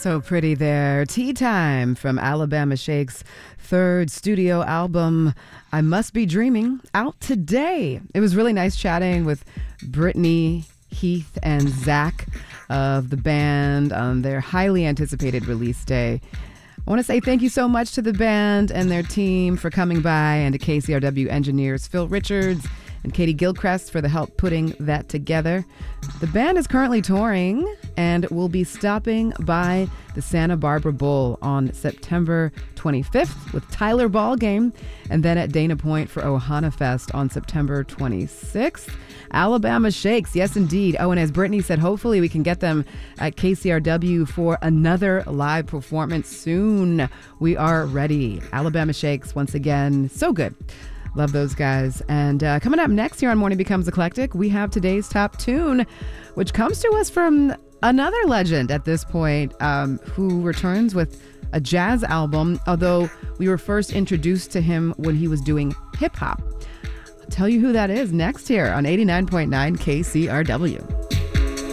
So pretty there. Tea Time from Alabama Shake's third studio album, I Must Be Dreaming, out today. It was really nice chatting with Brittany, Heath, and Zach of the band on their highly anticipated release day. I want to say thank you so much to the band and their team for coming by, and to KCRW engineers Phil Richards and Katie Gilchrist for the help putting that together. The band is currently touring and will be stopping by the Santa Barbara Bowl on September 25th with Tyler Ballgame, and then at Dana Point for Ohana Fest on September 26th. Alabama Shakes, yes indeed. Oh, and as Brittany said, hopefully we can get them at KCRW for another live performance soon. We are ready. Alabama Shakes, once again, so good. Love those guys. And coming up next here on Morning Becomes Eclectic, we have today's top tune, which comes to us from another legend at this point, who returns with a jazz album, although we were first introduced to him when he was doing hip hop. I'll tell you who that is next here on 89.9 KCRW.